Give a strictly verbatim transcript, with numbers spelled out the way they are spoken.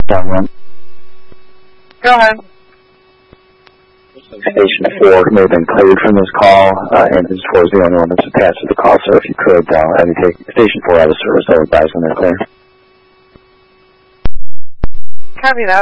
Someone. Go ahead. Station four may have been cleared from this call, uh, and this four is the only one that's attached to the call, so if you could, uh, have you take Station four out of service, I would advise when they're clear. Copy that.